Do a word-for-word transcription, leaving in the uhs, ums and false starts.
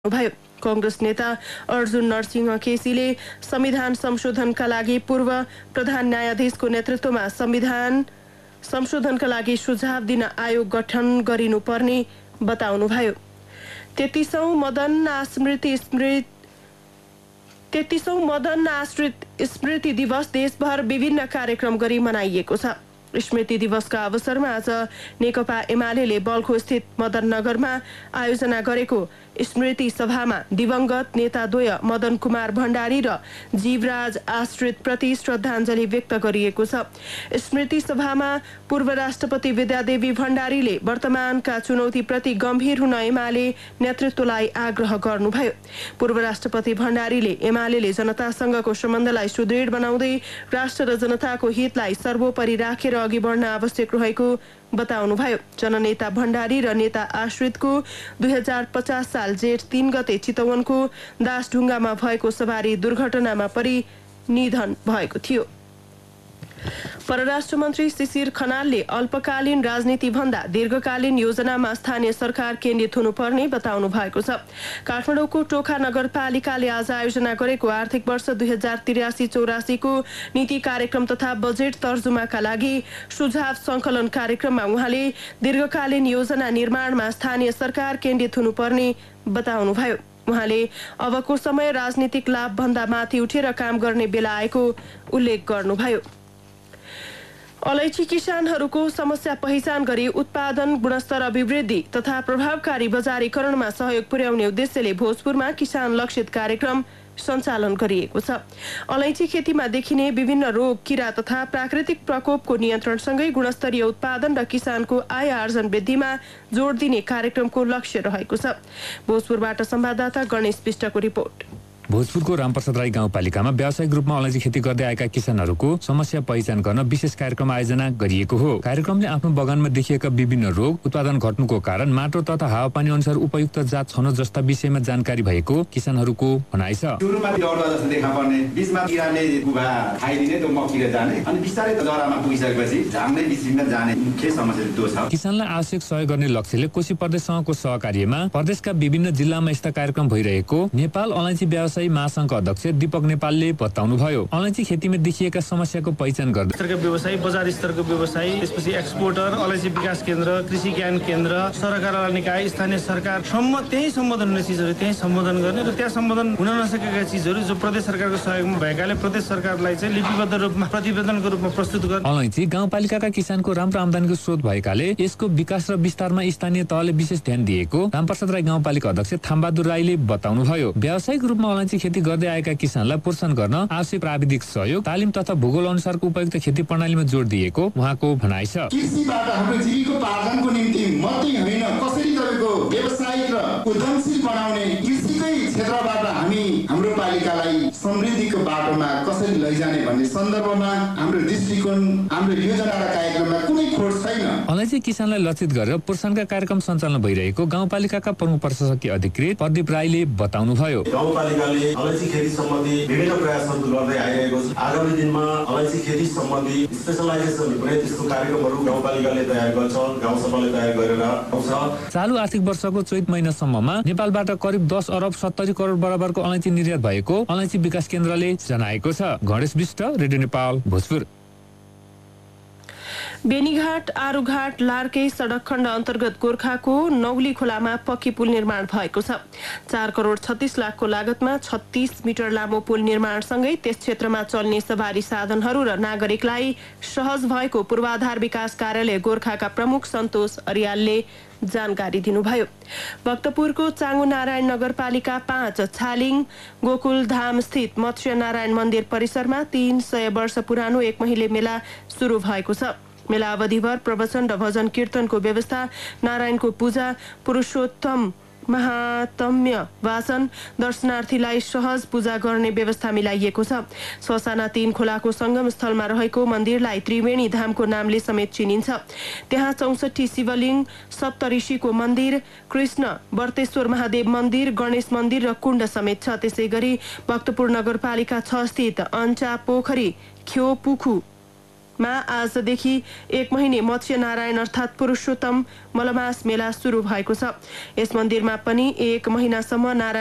भयो। कांग्रेस नेता अर्जुन नरसिंह केसीले संविधान संशोधनका लागि पूर्व प्रधान न्यायाधीशको नेतृत्वमा संविधान संशोधनका लागि सुझाव दिन आयोग गठन गरिनुपर्ने बताउनुभयो। तेत्तीसौं मदन स्मृति स्मृति तेत्तीसौं मदन आश्रित स्मृति दिवस देशभर विभिन्न कार्यक्रम गरी मनाइएको छ। स्मृति दिवसका अवसरमा आज नेकपा एमाले बल्खु स्थित मदननगरमा आयोजना गरेको स्मृति सभामा दिवंगत नेताद्वय मदन कुमार भण्डारी र जीवराज आश्रित प्रति श्रद्धाञ्जली व्यक्त गरिएको छ। स्मृति सभामा पूर्व राष्ट्रपति विद्यादेवी भण्डारीले वर्तमानका चुनौतीप्रति गम्भीर हुन एमाले नेतृत्वलाई आग्रह गर्नुभयो। पूर्व राष्ट्रपति भण्डारीले एमाले जनतासँगको सम्बन्धलाई सुदृढ बनाउँदै राष्ट्र र जनताको हितलाई सर्वोपरि राखेर अघि बढ्न आवश्यक रहेको बताउनुभयो। जननेता भण्डारी र नेता आश्रितको दुई हजार पचास साल जेठ तीन गते चितवनको दासढुङ्गामा भएको सवारी दुर्घटनामा परि निधन भएको थियो। परराष्ट्र मन्त्री शिशिर खनालले अल्पकालीन राजनीति भन्दा दीर्घकालीन योजनामा स्थानीय सरकार केन्द्रित हुनुपर्ने बताउनु भएको छ। काठमाडौँको टोखा नगरपालिकाले आज आयोजना गरेको आर्थिक वर्ष दुई हजार त्रियासी चौरासीको नीति कार्यक्रम तथा बजेट तर्जुमाका लागि सुझाव संकलन कार्यक्रममा उहाँले दीर्घकालीन योजना निर्माणमा स्थानीय सरकार केन्द्रित हुनुपर्ने बताउनुभयो। उहाँले अबको समय राजनीतिक लाभ भन्दा माथि उठेर काम गर्ने बेला आएको उल्लेख गर्नुभयो। अलैची किसानहरूको समस्या पहिचान गरी उत्पादन गुणस्तर अभिवृद्धि तथा प्रभावकारी बजारीकरणमा सहयोग पुर्याउने उद्देश्यले भोजपुरमा किसान लक्षित कार्यक्रम सञ्चालन गरिएको छ। अलैची खेतीमा देखिने विभिन्न रोग, किरा तथा प्राकृतिक प्रकोपको नियन्त्रणसँगै गुणस्तरीय उत्पादन र किसानको आय आर्जन वृद्धिमा जोड दिने कार्यक्रमको लक्ष्य रहेको छ। भोजपुरबाट संवाददाता गणेश विष्टको रिपोर्ट। भोजपुरको रामप्रसाद राई गाउँपालिकामा व्यावसायिक रूपमा अलैची खेती गर्दै आएका किसानहरूको समस्या पहिचान गर्न विशेष कार्यक्रम आयोजना गरिएको हो। कार्यक्रमले आफ्नो बगानमा देखिएका विभिन्न रोग, उत्पादन घट्नुको कारण माटो तथा हावापानी अनुसार उपयुक्त जात छनौट जस्ता विषयमा जानकारी भएको किसानहरूको भनाइ छ। सुरुमा डरला जस्तो देखा पर्ने, बीचमा किराले गुभा खाइदिने त्यो मकिएर जाने अनि बिस्तारै जरामा पुगिसकेपछि झाङ्दै बिचमा जाने मुख्य समस्या त्यो छ। किसानलाई आवश्यक सहयोग गर्ने लक्ष्यले कोशी प्रदेशसँगको सहकार्यमा प्रदेशका विभिन्न जिल्लामा यस्ता कार्यक्रम भइरहेको नेपाल अलैची व्यवसाय महासंघका अध्यक्ष दीपक नेपालले बताउनुभयो। अलैची खेतीमा देखिएका समस्याको पहिचान गर्दै स्तरको व्यवसाय, बजार स्तरको व्यवसाय, त्यसपछि एक्सपोर्टर, अलैची विकास केन्द्र, कृषि ज्ञान केन्द्र, सरकार निकाय, स्थानीय सरकार सम्म त्यही सम्बोधन हुने चिजहरू त्यही सम्बोधन गर्ने र त्यहाँ सम्बोधन हुन नसकेका चिजहरू जो प्रदेश सरकारको सहयोगमा भएकाले प्रदेश सरकारलाई चाहिँ लिपिबद्ध रूपमा प्रतिवेदनको रूपमा प्रस्तुत गर्ने। अलैची गाउँपालिकाका किसानको राम्रो आम्दानीको स्रोत भएकाले यसको विकास र विस्तारमा स्थानीय तहले विशेष ध्यान दिएको रामप्रसाद राई गाउँपालिका अध्यक्ष थामबहादुर राईले बताउनुभयो। व्यावसायिक रूपमा अलैची खेती गर्दै आएका किसानलाई प्रोत्साहन गर्न आवश्यक प्राविधिक सहयोग, तालिम तथा भूगोल अनुसारको उपयुक्त खेती प्रणालीमा जोड दिएको उहाँको भनाइ छ। कृषिबाट हाम्रो जीविकोपार्जनको निम्ति मात्रै होइन, कसरी तपाईँको व्यवसायिक र उद्यमशील बनाउने कृषिकै क्षेत्रबाट हामी हाम्रो पालिकालाई समृद्धिको बाटोमा कसरी लैजाने भन्ने सन्दर्भमा हाम्रो दृष्टिकोण, हाम्रो योजना र कार्यक्रममा कुनै खोट छैन। अलैची किसानलाई लक्षित गरेर प्रोत्साहनका कार्यक्रम सञ्चालन भइरहेको गाउँपालिकाका प्रमुख प्रशासकीय अधिकृत प्रदीप राईले बताउनुभयो। गाउँपालिकाले अलैची खेती सम्बन्धी विभिन्न प्रयासहरू गर्दै आइरहेको छ। आगामी दिनमा अलैची खेती सम्बन्धी स्पेशलाइजेसन हुने त्यस्तो कार्यक्रमहरू गाउँपालिकाले तयार गर्छ, गाउँसभाले तयार गरेर आउँछ। चालु आर्थिक वर्षको चैत महिनासम्ममा नेपालबाट करिब दस अरब सत्तरी करोड बराबरको अलैची निर्यात भएको अलैची विकास केन्द्रले जनाएको छ। गणेश विष्ट, रेडियो नेपाल, भोजपुर। बेनीघाट आरुघाट लार्के सडक खण्ड अन्तर्गत गोर्खाको नौली खोलामा पक्की पुल निर्माण भएको छ। चार करोड छत्तीस लाखको लागतमा छत्तीस मिटर लामो पुल निर्माणसँगै त्यस क्षेत्रमा चल्ने सवारी साधनहरू र नागरिकलाई सहज भएको पूर्वाधार विकास कार्यालय गोर्खाका प्रमुख सन्तोष अरियालले जानकारी दिनुभयो। भक्तपुरको चाङ्गु नारायण नगरपालिका पाँच छालिङ गोकुल धाम स्थित मत्स्य नारायण मन्दिर परिसरमा तीन सय वर्ष पुरानो एक महिने मेला सुरु भएको छ। मेला अवधिभर प्रवचन र भजन कीर्तनको व्यवस्था, नारायणको पूजा, पुरुषोत्तम महात्म्य वाचन, दर्शनार्थीलाई सहज पूजा गर्ने व्यवस्था मिलाइएको छ। ससाना तीन खोलाको संगम स्थलमा रहेको मन्दिरलाई त्रिवेणी धामको नामले समेत चिनिन्छ। त्यहाँ चौसठी शिवलिङ्ग, सप्तऋषिको मन्दिर, कृष्ण वर्तेश्वर महादेव मन्दिर, गणेश मन्दिर र कुण्ड समेत छ। त्यसै गरी भक्तपुर नगरपालिका छ स्थित अन्चा पोखरी ख्यो पुखु मा आजदेखि एक महिने मत्स्य नारायण अर्थात् पुरुषोत्तम मलमास मेला सुरु भएको छ। यस मन्दिरमा पनि एक महिनासम्म नारायण